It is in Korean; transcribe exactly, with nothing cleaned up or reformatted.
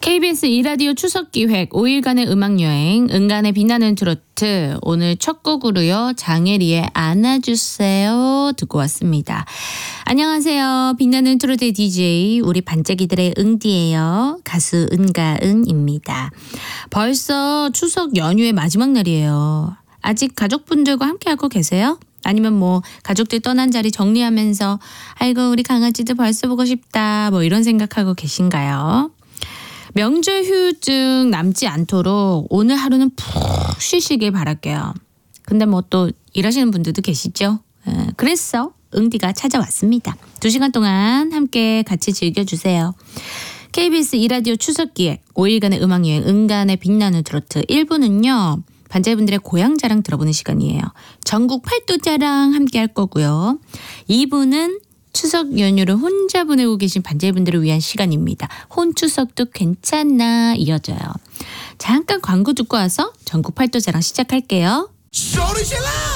케이비에스 이 라디오 추석기획 오 일간의 음악여행 은간의 빛나는 트로트 오늘 첫 곡으로요. 장혜리의 안아주세요 듣고 왔습니다. 안녕하세요. 빛나는 트로트의 디제이 우리 반짝이들의 응디예요. 가수 은가은입니다. 벌써 추석 연휴의 마지막 날이에요. 아직 가족분들과 함께하고 계세요? 아니면 뭐 가족들 떠난 자리 정리하면서 아이고 우리 강아지도 벌써 보고 싶다 뭐 이런 생각하고 계신가요? 명절 휴증 남지 않도록 오늘 하루는 푹 쉬시길 바랄게요. 근데 뭐 또 일하시는 분들도 계시죠? 에, 그래서 응디가 찾아왔습니다. 두 시간 동안 함께 같이 즐겨주세요. 케이비에스 이 라디오 추석기획 오 일간의 음악여행 은간의 빛나는 트로트 일 부는요. 반자분들의 고향 자랑 들어보는 시간이에요. 전국 팔도 자랑 함께 할 거고요. 이 부는 추석 연휴를 혼자 보내고 계신 반자분들을 위한 시간입니다. 혼추석도 괜찮나 이어져요. 잠깐 광고 듣고 와서 전국 팔도 자랑 시작할게요. 소리 질러!